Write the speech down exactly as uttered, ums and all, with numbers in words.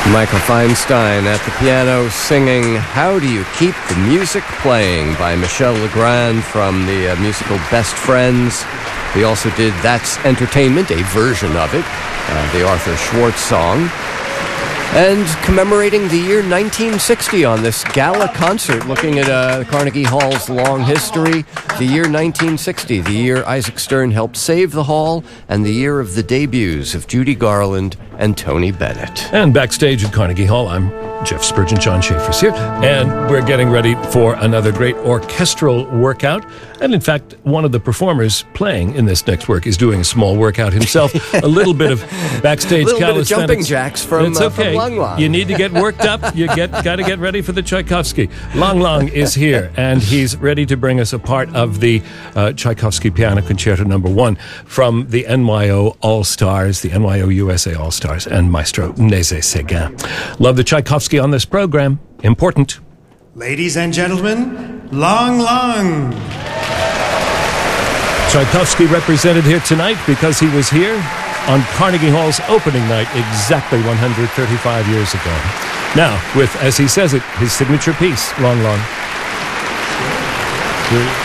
Michael Feinstein at the piano singing How Do You Keep the Music Playing by Michel Legrand from the uh, musical Best Friends. He also did That's Entertainment, a version of it, uh, the Arthur Schwartz song. And commemorating the year nineteen sixty on this gala concert, looking at uh, Carnegie Hall's long history, the year nineteen sixty, the year Isaac Stern helped save the hall, and the year of the debuts of Judy Garland and Tony Bennett. And backstage at Carnegie Hall, I'm Jeff Spurgeon. John Schaefer's here, and we're getting ready for another great orchestral workout. And in fact, one of the performers playing in this next work is doing a small workout himself. A little bit of backstage a little calisthenics. bit of jumping jacks from, it's okay. uh, from Lang Lang. You need to get worked up. You get got to get ready for the Tchaikovsky. Lang Lang is here, and he's ready to bring us a part of the uh, Tchaikovsky Piano Concerto Number One from the N Y O All Stars, the N Y O U S A All Stars, and Maestro Nézet-Séguin. Love the Tchaikovsky on this program. Important. Ladies and gentlemen, Lang Lang. Tchaikovsky represented here tonight because he was here on Carnegie Hall's opening night exactly one hundred thirty-five years ago. Now, with, as he says it, his signature piece, Lang Lang.